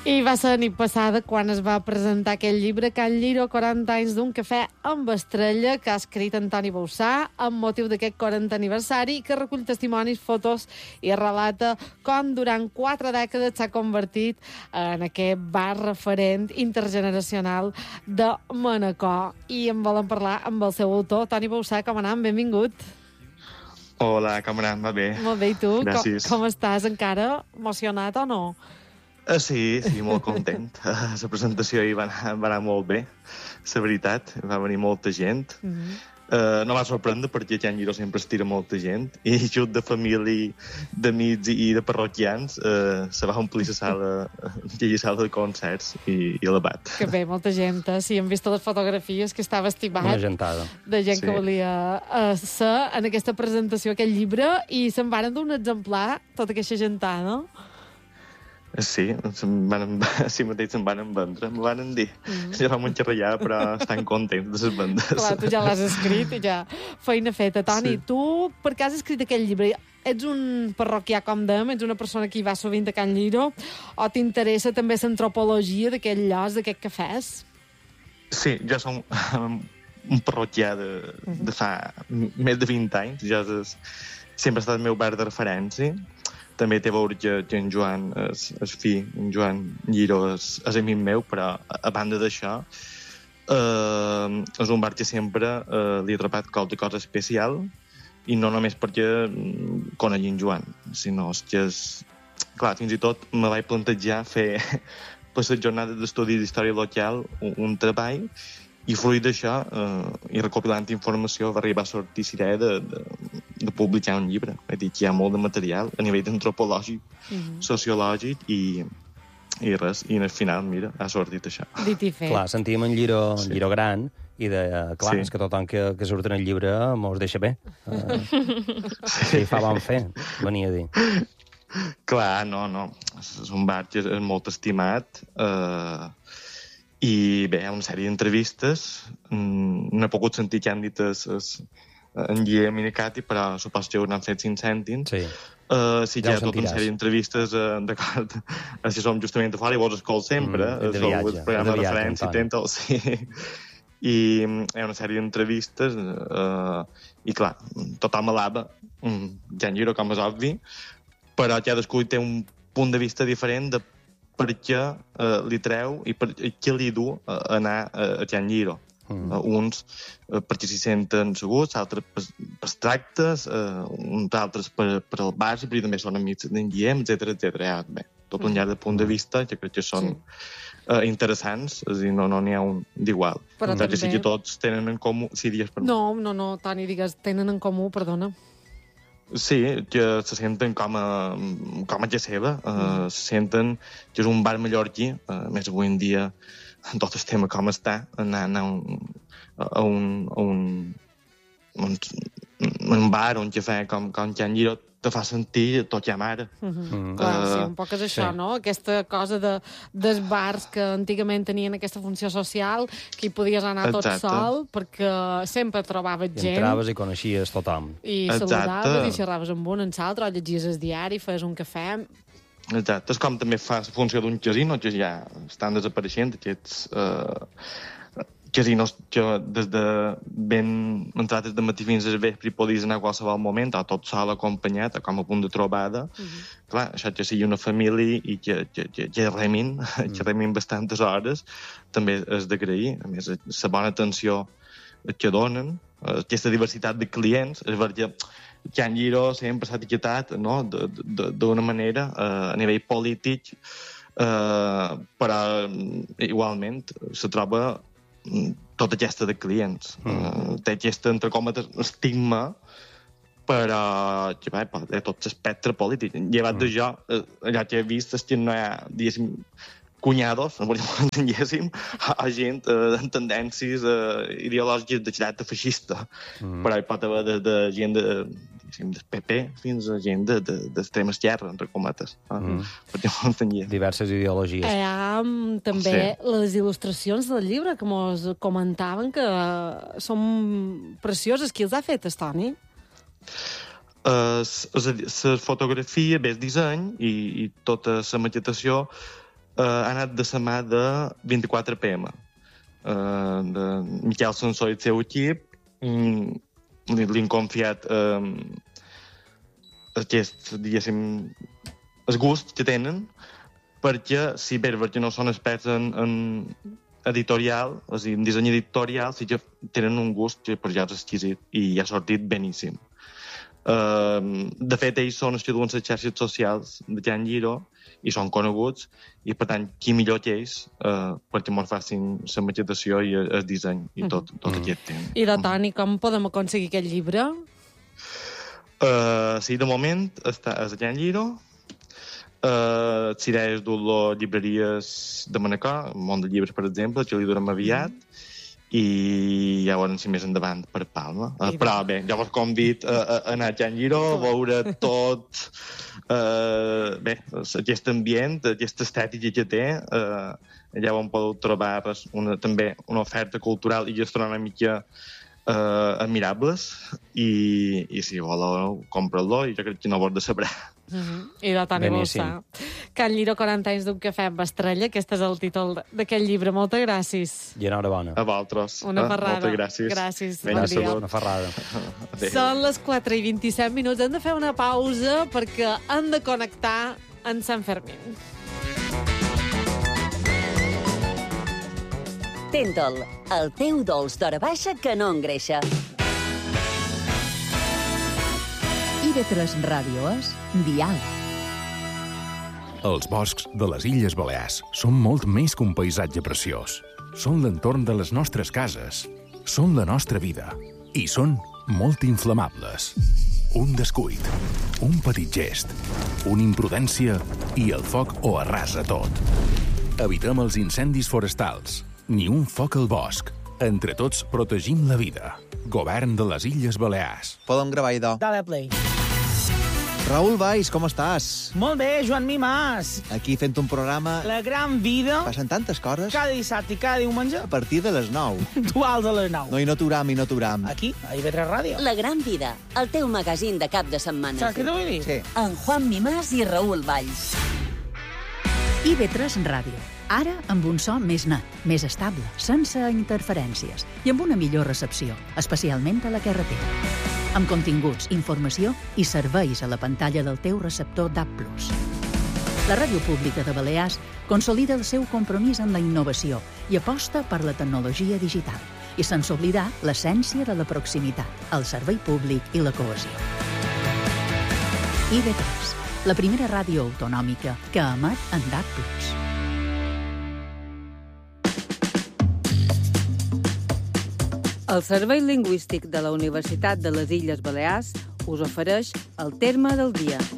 I va ser la nit passada quan es va presentar aquell llibre Can Lliro, 40 anys d'un cafè amb estrella, que ha escrit Antoni Bauçà amb motiu d'aquest 40 aniversari, que recull testimonis, fotos i relata com durant 4 dècades s'ha convertit en aquest bar referent intergeneracional de Manacor. I en volen parlar amb el seu autor, Toni Bauçà. Com anem? Benvingut. Hola, com anem? Va bé. Molt bé, i tu? Gràcies. Com estàs? Encara emocionat o no? Sí, molt content. La presentació ahir va anar molt bé, la veritat. Va venir molta gent. No va sorprendre perquè Can Lliro sempre estira molta gent i junt de família, d'amics i de parroquians se va omplir la sala de concerts i elevat. Que bé, molta gent. Sí, hem vist les fotografies, que estava estimat. Una gentada. De gent que volia ser en aquesta presentació, aquest llibre, i se'n varen d'un exemplar, tota aquesta gentada. Sí, així mateix se'n van vendre, m'ho van dir. Ja vam enxerrallar, però estan contents de les vendes. Clar, tu ja l'has escrit i ja feina feta. Toni, Sí. tu per què has escrit aquell llibre? Ets un parroquià, com dèiem, ets una persona que hi va sovint a Can Lliro, o t'interessa també l'antropologia d'aquest lloc, d'aquest cafès? Sí, jo som un parroquià de fa més de 20 anys. Sempre ha estat el meu bar de referència. També té a veure que en Joan, el fill, en Joan Lliro, és amic meu, però a banda d'això, és un bar que sempre li he atrapat qualque cosa especial, i no només perquè conegui en Joan, sinó que clar, fins i tot me vaig plantejar fer per les jornades d'estudi d'història local un treball, i fruit d'això, i recopilant informació, va arribar a sortir la idea de publicar un llibre. És dir, que hi ha molt de material a nivell antropològic, sociològic i res. I al final, mira, ha sortit això. Dit i fet. Clar, sentíem en Lliro gran i deia, clar, és que tothom que surt en el llibre mos deixa bé. Sí, fa bon fer, venia a dir. Clar, no. És un bar que és molt estimat, i bé, hi ha una sèrie d'entrevistes. No he pogut sentir que han dit en Guillem i Cati, però suposo que ho n'han fet 5 cèntims. Sí. Sí que hi ha tota una sèrie d'entrevistes, d'acord, si som justament a fora, i vos escol sempre, de viatge, el programa de viatge, referència, Antoni. sí. I hi ha una sèrie d'entrevistes, i clar, tothom alaba Can Lliro, com és obvi, però cadascú té un punt de vista diferent de per què li treu i per què li du anar a Can Lliro. Uns perquè s'hi senten segurs, altres per tractes, uns altres per al base, però també són amics d'en Guillem, etcètera. Bé, tot un llarg de punt de vista que crec que són interessants, és a dir, no n'hi ha un d'igual. Però que sí també- que tots tenen en comú... Sí, digues, perdó. No, Toni, digues, tenen en comú, perdona. Sí, que se senten com a casa seva, se senten que és un bar mallorquí, més avui en dia, tot el tema com està, anar a un bar o un cafè com Can Lliro te fa sentir tot ja mare. Clar, sí, un poc és això, sí. no? Aquesta cosa dels bars que antigament tenien aquesta funció social, que hi podies anar tot Exacte. sol, perquè sempre trobaves I gent, entraves i coneixies tothom. i Exacte. saludaves, i xerraves amb un, amb l'altre, o llegies el diari, feies un cafè. Exacte, és com també fa la funció d'un casino, que ja estan desapareixent, aquests casinos que des de ben entrades de matí fins al vespre hi podies anar a qualsevol moment, o tot sol acompanyat, o com a punt de trobada. Clar, això que sigui una família i que remin, que remin bastantes hores, també és d'agrair. A més, la bona atenció que donen, aquesta diversitat de clients, és perquè Can Lliro sempre s'ha etiquetat, no?, d'una manera a nivell polític, però igualment se troba tota aquesta de clients. Té aquesta, entre cometes, estigma, però que va, té tot l'espectre polític. Llevat d'això, allò que he vist és que no hi ha, diguéssim, cunyados, no volíem que entenguéssim, a gent amb tendències ideològiques de caràcter feixista. Però hi pot haver de gent del PP fins a gent d'extrema esquerra, entre cometes. Perquè no entengués. Diverses ideologies. Hi ha també les il·lustracions del llibre, que mos comentaven que són precioses. Qui els ha fet, Toni? La fotografia, bé, el disseny i tota la maquetació ha anat de la mà de 24 PM, de Miquel Sansó i el seu equip. Li han confiat aquest, diguéssim, el gust que tenen, perquè si bé perquè no són experts en editorial, és a dir, en disseny editorial, sí que tenen un gust que per ja és exquisit i ha sortit beníssim. De fet, ells són els que duen les xarxes socials de Can Lliro i són coneguts, i per tant, qui millor que ells perquè ens facin la maquetació i el disseny i tot aquest temps. I de Toni, com podem aconseguir aquest llibre? Sí, de moment està a Can Lliro. Si és les llibreries de Manacor, Món de Llibres, per exemple, que li durem aviat, i llavors, si més endavant, per Palma. Però bé, jo vos convido a anar a Can Lliro, a veure tot aquest ambient, aquesta estètica que té. Allà on podeu trobar també una oferta cultural i gastronòmica admirables, i si voleu, compra-lo, i jo crec que no vos de saber. I de Toni Bauçà. Can Lliro, 40 anys d'un cafè amb estrella. Aquest és el títol d'aquest llibre. Moltes gràcies. I enhorabona. A vosaltres. Una ferrada. Moltes gràcies. Gràcies. Vinga, Bon dia. Una ferrada. Són les 4:27. Hem de fer una pausa perquè hem de connectar amb Sant Fermín. Tentol, el teu dolç d'hora baixa que no engreixa. IB3 Ràdio és Dial. Els boscs de les Illes Balears són molt més que un paisatge preciós. Són l'entorn de les nostres cases, són la nostra vida i són molt inflamables. Un descuit, un petit gest, una imprudència i el foc ho arrasa tot. Evitem els incendis forestals, ni un foc al bosc. Entre tots protegim la vida. Govern de les Illes Balears. Podem gravar, idò. Dale play. Raül Valls, com estàs? Molt bé, Joan Mimàs. Aquí fent un programa... La gran vida. Passen tantes coses. Cada dissabte i cada diumenge. A partir de les 9. Duals a les 9. No, i no t'uram. Aquí, a IB3 Ràdio. La gran vida, el teu magazín de cap de setmana. Saps què t'ho vull dir? Sí. En Juan Mimàs i Raül Valls. IB3 Ràdio. Ara amb un so més net, més estable, sense interferències i amb una millor recepció, especialment a la carretera. Amb continguts, informació i serveis a la pantalla del teu receptor DAB+. La Ràdio Pública de Balears consolida el seu compromís amb la innovació i aposta per la tecnologia digital, i sense oblidar l'essència de la proximitat, el servei públic i la cohesió. IB3, la primera ràdio autonòmica que emet en DAB+. El Servei Lingüístic de la Universitat de les Illes Balears us ofereix el terme del dia.